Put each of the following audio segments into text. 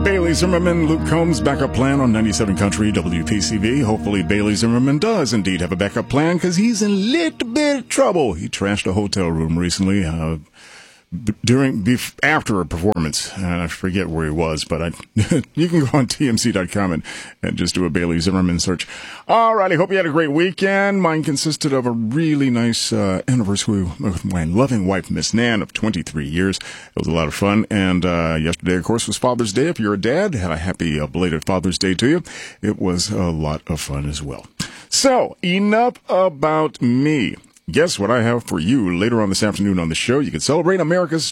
Bailey Zimmerman, Luke Combs, backup plan on 97 Country WPCV. Hopefully Bailey Zimmerman does indeed have a backup plan because he's in a little bit of trouble. He trashed a hotel room recently after a performance. I forget where he was, but you can go on TMC.com and just do a Bailey Zimmerman search. All right, I hope you had a great weekend. Mine consisted of a really nice anniversary with my loving wife, Miss Nan, of 23 years. It was a lot of fun. And yesterday, of course, was Father's Day. If you're a dad, have a happy belated Father's Day to you. It was a lot of fun as well. So, enough about me. Guess what I have for you later on this afternoon on the show? You can celebrate America's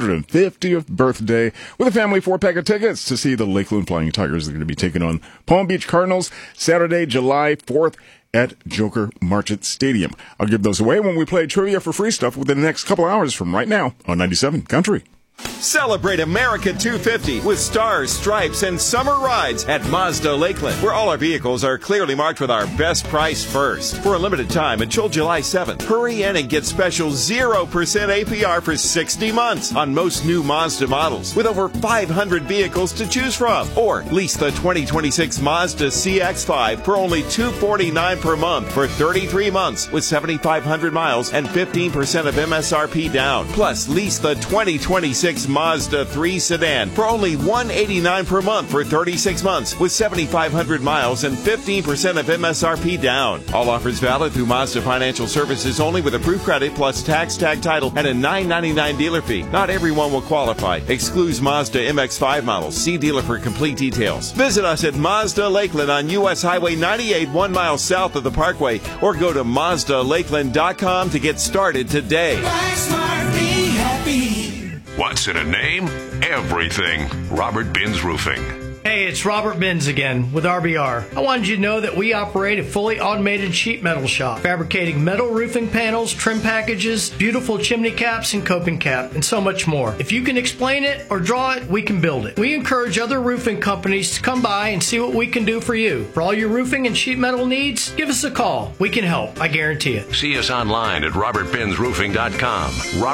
250th birthday with a family 4-pack of tickets to see the Lakeland Flying Tigers. They're going to be taking on Palm Beach Cardinals Saturday, July 4th at Joker Marchant Stadium. I'll give those away when we play trivia for free stuff within the next couple hours from right now on 97 Country. Celebrate America 250 with stars, stripes, and summer rides at Mazda Lakeland, where all our vehicles are clearly marked with our best price first. For a limited time until July 7th, hurry in and get special 0% APR for 60 months on most new Mazda models, with over 500 vehicles to choose from. Or lease the 2026 Mazda CX-5 for only $249 per month for 33 months with 7,500 miles and 15% of MSRP down. Plus, lease the 2026 Mazda 3 sedan for only $189 per month for 36 months with 7,500 miles and 15% of MSRP down. All offers valid through Mazda Financial Services only with approved credit plus tax, tag title, and a $9.99 dealer fee. Not everyone will qualify. Excludes Mazda MX-5 models. See dealer for complete details. Visit us at Mazda Lakeland on U.S. Highway 98, 1 mile south of the Parkway, or go to MazdaLakeland.com to get started today. Buy smart, be happy. What's in a name? Everything. Robert Binns Roofing. Hey, it's Robert Binns again with RBR. I wanted you to know that we operate a fully automated sheet metal shop, fabricating metal roofing panels, trim packages, beautiful chimney caps and coping cap, and so much more. If you can explain it or draw it, we can build it. We encourage other roofing companies to come by and see what we can do for you. For all your roofing and sheet metal needs, give us a call. We can help, I guarantee it. See us online at robertbinnsroofing.com.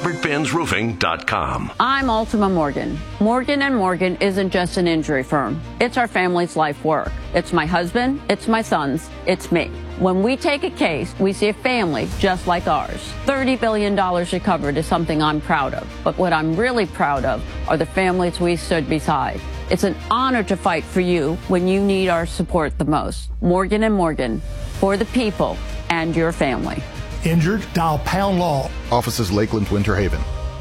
robertbinnsroofing.com. I'm Ultima Morgan. Morgan & Morgan isn't just an injury firm. It's our family's life work. It's my husband, it's my sons, it's me. When we take a case, we see a family just like ours. $30 billion recovered is something I'm proud of. But what I'm really proud of are the families we stood beside. It's an honor to fight for you when you need our support the most. Morgan & Morgan, for the people and your family. Injured? Dial Pound Law. Offices Lakeland, Winter Haven.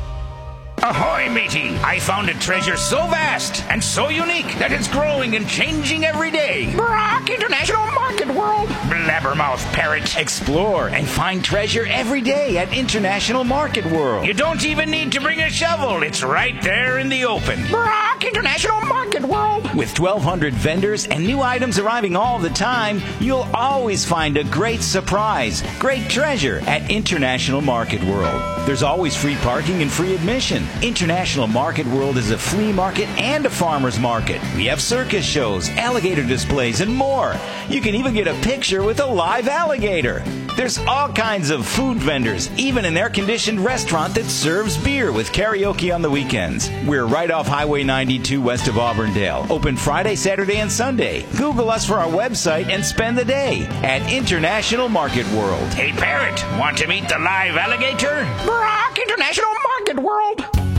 Ahoy, matey! I found a treasure so vast and so unique that it's growing and changing every day. Brock International Market World! Blabbermouth parrot! Explore and find treasure every day at International Market World. You don't even need to bring a shovel. It's right there in the open. Brock International Market World! With 1,200 vendors and new items arriving all the time, you'll always find a great surprise, great treasure at International Market World. There's always free parking and free admission. International Market World is a flea market and a farmer's market. We have circus shows, alligator displays, and more. You can even get a picture with a live alligator. There's all kinds of food vendors, even an air-conditioned restaurant that serves beer with karaoke on the weekends. We're right off Highway 92 west of Auburndale. Open Friday, Saturday, and Sunday. Google us for our website and spend the day at International Market World. Hey, Parrot, want to meet the live alligator? Brock International Market World.